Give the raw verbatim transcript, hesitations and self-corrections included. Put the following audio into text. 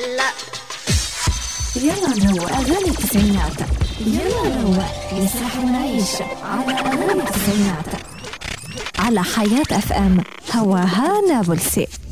لا. يلا نروق أغاني التسعينات، يلا نروق نسرح ونعيش على أغاني التسعينات على حياة أف أم. هواها نابلسي.